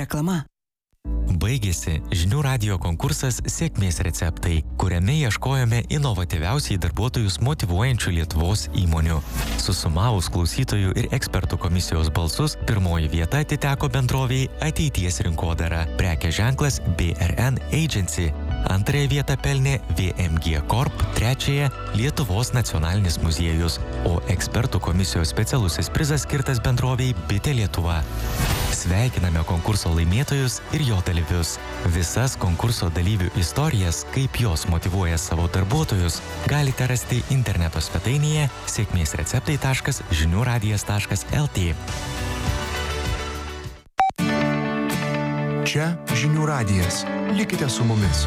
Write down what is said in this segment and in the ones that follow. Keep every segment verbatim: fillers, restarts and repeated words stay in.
Reklama. Baigėsi žinių radijo konkursas Sėkmės receptai, kuriame ieškojome inovatyviausiai darbuotojus motyvuojančių Lietuvos įmonių. Susumavus klausytojų ir ekspertų komisijos balsus, pirmoji vieta atiteko bendroviai Ateities rinkodara, prekės ženklas B R N Agency. Antrąją vietą pelnė V M G Corp, trečiąją Lietuvos nacionalinis muziejus, o ekspertų komisijos specialusis prizas skirtas bendroviai Bitė Lietuva. Sveikiname konkurso laimėtojus ir jo dalyvius. Visas konkurso dalyvių istorijas, kaip jos motyvuoja savo darbuotojus, galite rasti interneto svetainėje sėkmės receptai taškas žinių radijas taškas L T. Čia žinių radijas. Likite su mumis.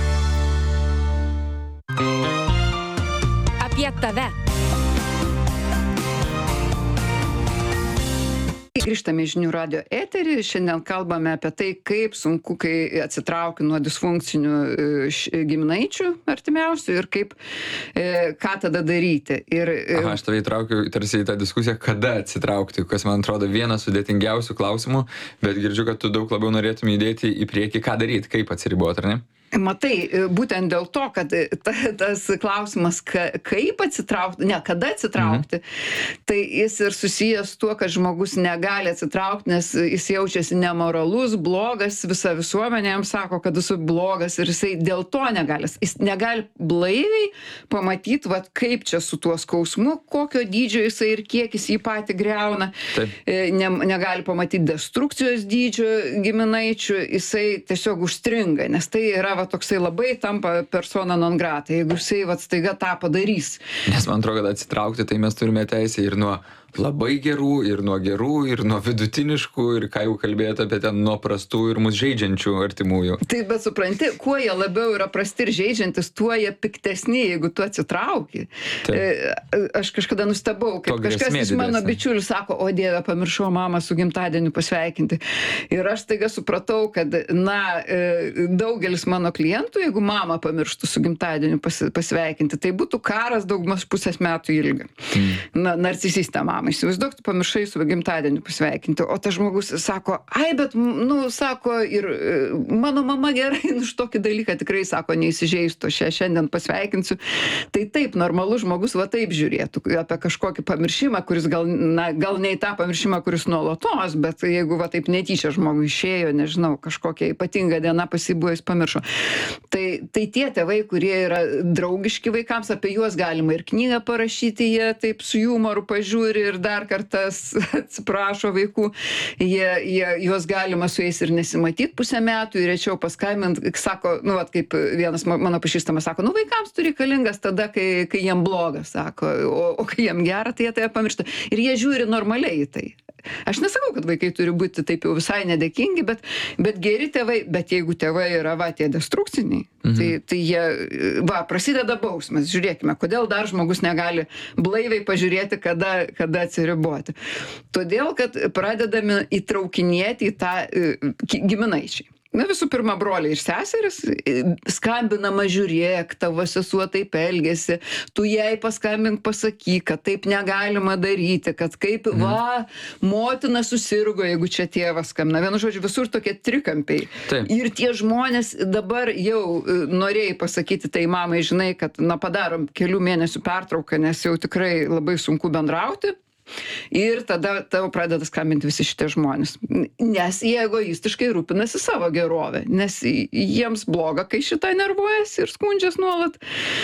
Apie tave. Grįžtame į žinių radijo eterį. Šiandien kalbame apie tai, kaip sunku, kai atsitraukiu nuo disfunkcinių giminaičių artimiausių ir kaip, ką tada daryti. Ir, Aha, aš tave įtraukiu tarsi į tą diskusiją, kada atsitraukti, kas man atrodo vienas sudėtingiausių klausimų, bet girdžiu, kad tu daug labiau norėtum judėti į priekį, ką daryti, kaip atsiriboti, ar ne? Matai, būtent dėl to, kad ta, tas klausimas, ka, kaip atsitraukti, ne, kada atsitraukti, mhm. tai jis ir susijęs tuo, kad žmogus negali atsitraukti, nes jis jaučiasi nemoralus, blogas, visa visuomenė jam sako, kad jis blogas ir jisai dėl to negali. Jis negali blaiviai pamatyti, vat, kaip čia su tuo skausmu, kokio dydžio jisai ir kiek jis jį patį greuna. Ne, negali pamatyti destrukcijos dydžio giminaičių, jisai tiesiog užstringa, nes tai yra va, toksai labai tampa persona non grata, jeigu jisai va, staiga tą padarys. Nes man atrodo, kad atsitraukti, tai mes turime teisę ir nuo labai gerų, ir nuo gerų, ir nuo vidutiniškų, ir ką jau kalbėjote apie ten nuo prastų ir mus žaidžiančių artimųjų. Tai bet supranti, kuo jie labiau yra prasti ir žaidžiantis, tuo jie piktesni, jeigu tu atsitrauki. Taip. Aš kažkada nustebau, kad kažkas iš mano bičiulių sako, o Dieve, pamiršau mamą su gimtadieniu pasveikinti. Ir aš staiga supratau, kad, na, daugelis mano klientų, jeigu mamą pamirštų su gimtadieniu pasveikinti, tai būtų karas daugmaž pusės metų ilgio. Mm. Na, narcisistė mama. Įsivaizduok, tu pamiršai su gimtadieniu pasveikinti, o tas žmogus sako, ai, bet, nu, sako, ir mano mama gerai, nu, už tokį dalyką tikrai, sako, neįsižeistų, aš šiandien pasveikinsiu. Tai taip, normalus žmogus va taip žiūrėtų apie kažkokį pamiršimą, kuris gal, na, gal ne į tą pamiršimą, kuris nuolatos, bet jeigu va taip netyčia žmogui išėjo, nežinau, kažkokia ypatinga diena pasibuvęs pamiršo. Tai, tai tie tėvai, kurie yra draugiški vaikams, apie juos galima ir knygą parašyti, jie taip su jumoru pažiūri ir dar kartas atsiprašo vaikų, jie, jie, juos galima su jais ir nesimatyti pusę metų ir rečiau paskambint, sako, nu, vat, kaip vienas mano pažįstamas sako, nu, vaikams tu reikalingas tada, kai, kai jiem blogas, sako, o, o kai jiem gera, tai jie tai pamiršta. Ir jie žiūri normaliai į tai. Aš nesakau, kad vaikai turi būti taip jau visai nedėkingi, bet, bet geri tėvai, bet jeigu tėvai yra, va, tie destrukciniai, mhm. tai, tai jie, va, prasideda bausmės. Žiūrėkime, kodėl dar žmogus negali blaiviai pažiūrėti, kada, kada atsiriboti. Todėl, kad pradedame įtraukinėti į tą giminaičiai. Na, visų pirma, broliai ir seseris skambinama, žiūrėk, tavo sesuo taip elgėsi, tu jai paskambink, pasakyk, kad taip negalima daryti, kad kaip, mm. va, motina susirgo, jeigu čia tėvas skambina. Vienu žodžiu, visur tokie trikampiai. Taip. Ir tie žmonės dabar jau norėjai pasakyti tai mamai, žinai, kad, na, padarom kelių mėnesių pertrauką, nes jau tikrai labai sunku bendrauti. Ir tada tau pradeda skambinti visi šitie žmonės. Nes jie egoistiškai rūpinasi savo gerovę, nes jiems bloga, kai šitą nervuojasi ir skundžias nuolat.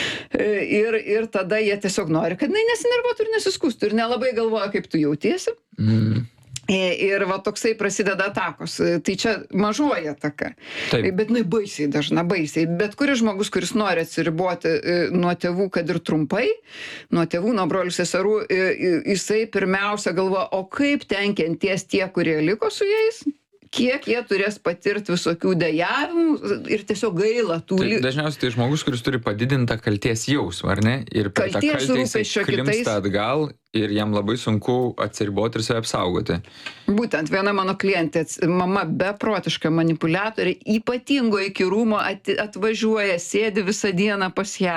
Ir, ir tada jie tiesiog nori, kad jinai nesinervuotų ir nesiskūstų ir nelabai galvoja, kaip tu jautiesi. Mm. Ir va toksai prasideda atakos. Tai čia mažoji ataka. Taip. Bet jinai baisiai dažna, baisiai. Bet kuris žmogus, kuris nori atsiriboti nuo tėvų, kad ir trumpai, nuo tėvų, nuo brolių seserų, jisai pirmiausia galvoja, o kaip ten kenties tie, kurie liko su jais, kiek jie turės patirti visokių dejavimų ir tiesiog gaila tų... Tai dažniausiai tai žmogus, kuris turi padidintą kalties jausmą, ar ne? Ir per tą kaltę jisai klimpsta atgal ir jam labai sunku atsiriboti ir save apsaugoti. Būtent viena mano klientė, mama beprotiška manipuliatorė, ypatingo įkyrumo atvažiuoja, sėdi visą dieną pas ją,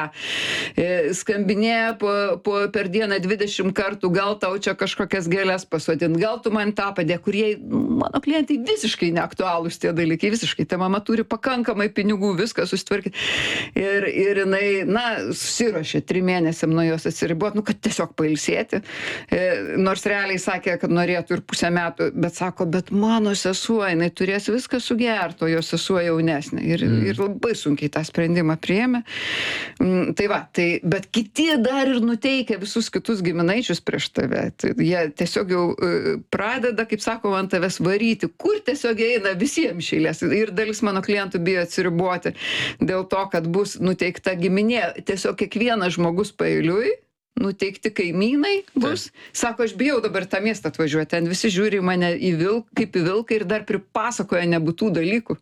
skambinėja po, po per dieną dvidešimt kartų, gal tau čia kažkokias gėlės pasodint, gal tu man tą padė, kurie mano klientai visiškai neaktualūs tie dalykai, visiškai. Ta mama turi pakankamai pinigų, viską susitvarkyti. Ir, ir jinai, na, susiruošė trim mėnesiam nuo jos atsiriboti, nu, kad tiesiog pailsėti. E, nors realiai sakė, kad norėtų ir pusę metų, bet sako, bet mano sesuo, jinai turės viską sugerti, o jos sesuo jaunesnė. Ir, mm. ir labai sunkiai tą sprendimą priėmė. Mm, tai va, tai, bet kiti dar ir nuteikia visus kitus giminaičius prieš tave. Tai jie tiesiog jau uh, pradeda, kaip sako, ant tavęs varyti, kur tiesiog eina visiems šeilės. Ir dalis mano klientų bijo atsiriboti dėl to, kad bus nuteikta giminė. Tiesiog kiekvienas žmogus paeiliui, nuteikti kaimynai bus. Taip. Sako, aš bijau dabar tą miestą atvažiuoti. Ten visi žiūri mane į vilk, kaip į vilką ir dar pripasakoja nebūtų dalykų.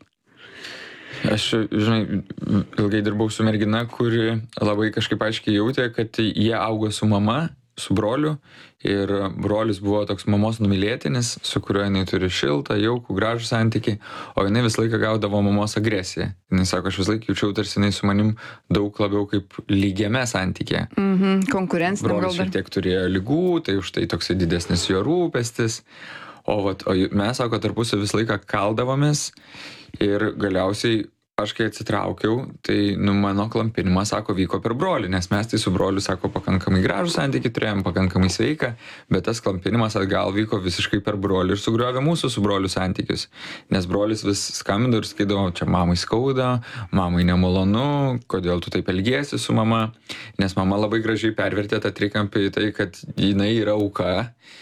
Aš, žinai, ilgai dirbau su mergina, kuri labai kažkaip aiškiai jautė, kad jie augo su mama, su broliu, ir brolis buvo toks mamos numylėtinis, su kuriuo jinai turi šiltą, jaukų, gražų santykį, o jinai visą laiką gaudavo mamos agresiją. Jinai sako, aš visą laiką jaučiau, tarsi jinai su manim daug labiau kaip lygiame santykė. Mhm, konkurencinė gal dar. Brolis šiek tiek turėjo ligų, tai už tai toksai didesnis jo rūpestis. O, vat, o mes, sako, tarpusą visą laiką kaldavomės ir galiausiai aš kai atsitraukiau, tai nu, mano klampinimas, sako, vyko per brolį, nes mes tai su broliu, sako, pakankamai gražų santykį turėjom, pakankamai sveiką, bet tas klampinimas atgal vyko visiškai per brolį ir sugriovė mūsų su broliu santykius. Nes brolis vis skambino ir sakydavo, čia mamai skauda, mamai nemalonu, kodėl tu taip elgiesi su mama, nes mama labai gražiai pervertė tą trikampį į tai, kad jinai yra auka,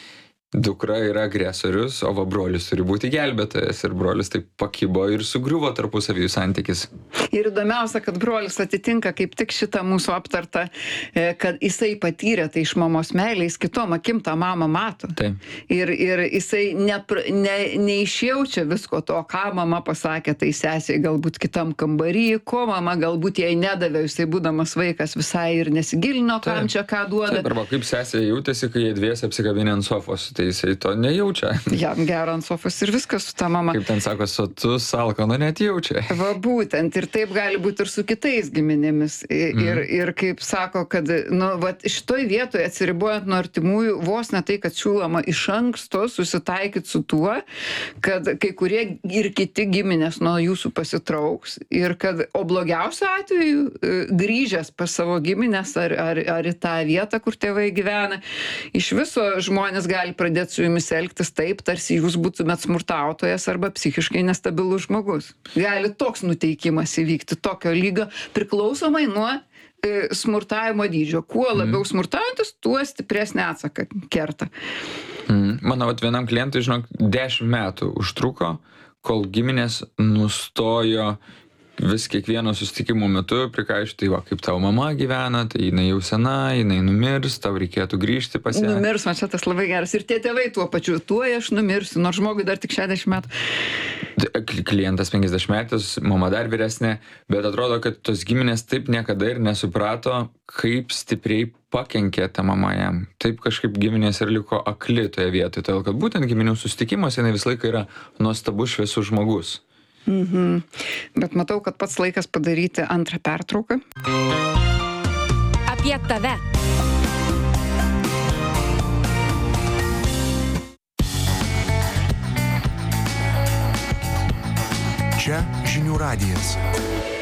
dukra yra agresorius, o va brolis turi būti gelbėtojas. Ir brolis taip pakibo ir sugriuvo tarpusavį santykis. Ir įdomiausia, kad brolis atitinka kaip tik šitą mūsų aptartą, kad jisai patyrė tai iš mamos meilės, jis kitom akim tą mamą mato. Taip. Ir, ir jisai ne, ne, neišjaučia visko to, ką mama pasakė, tai sesiai galbūt kitam kambarį, ko mama galbūt jai nedavė, jisai būdamas vaikas visai ir nesigilino, kam čia ką duoda. Taip, arba kaip sesė jautėsi, kai jie dviese apsikabinė ant sofos. Tai jisai to nejaučia. Jam gero ant sofos ir viskas su ta mama. Kaip ten sako, sotus, alkano net jaučia. Va būtent, ir taip gali būti ir su kitais giminėmis. Ir, mm. ir kaip sako, kad nu, va, šitoj vietoje atsiribojant nuo artimųjų, vos ne tai, kad siūloma iš anksto susitaikyti su tuo, kad kai kurie ir kiti giminės nuo jūsų pasitrauks. Ir kad, o blogiausiu atveju, grįžęs pas savo giminės ar, ar, ar į tą vietą, kur tėvai gyvena, iš viso žmonės gali pradėti su jumis elgtis taip, tarsi jūs būtumėt smurtautojas arba psichiškai nestabilus žmogus. Gali toks nuteikimas įvykti, tokio lygio, priklausomai nuo e, smurtavimo dydžio. Kuo labiau mm. smurtaujantis, tuo stipresnį atsaką kerta. Mm. Mano, vat, vienam klientui, žinok, dešimt metų užtruko, kol giminės nustojo vis kiekvieno susitikimo metu prikaišti, tai va, kaip tavo mama gyvena, tai jinai jau sena, jinai numirs, tau reikėtų grįžti pas ją. Numirs, man čia tas labai geras. Ir tie tėvai tuo pačiu, tuo aš numirsiu, nors žmogui dar tik šešiasdešimt metų. Klientas penkiasdešimtmetis, mama dar vyresnė, bet atrodo, kad tos giminės taip niekada ir nesuprato, kaip stipriai pakenkė ta mama jam. Taip kažkaip giminės ir liko akli toje vietoje, todėl kad būtent giminių susitikimuose jinai visą laiką yra nuostabus šviesus žmogus. Mhm. Bet matau, kad pats laikas padaryti antrą pertrauką. Apie tave. Čia Žinių radijas.